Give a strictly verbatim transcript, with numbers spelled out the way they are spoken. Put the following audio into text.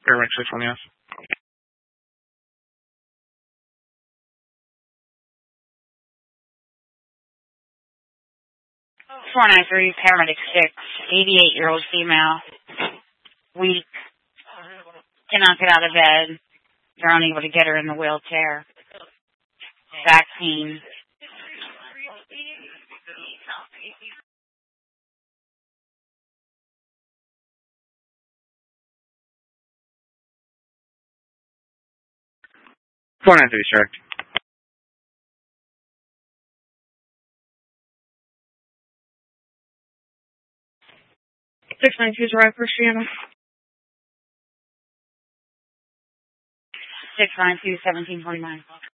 Paramedic six one, yes. four nine three, Paramedic six, eighty-eight-year-old female, weak, cannot get out of bed. They're unable to get her in the wheelchair. Back pain. four nine three, sir. six nine two is arrived for Sienna. six nine two, seventeen twenty-nine.